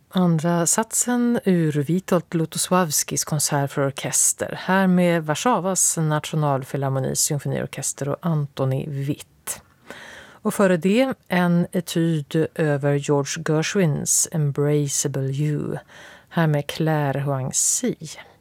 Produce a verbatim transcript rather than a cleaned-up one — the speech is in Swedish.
Andra satsen ur Witold Lutosławskis konsert för orkester, här med Warszawas nationalfilharmonis symfoniorkester och Antoni Witt. Och före det en etyd över George Gershwins Embraceable You, här med Claire Hoang-Sy.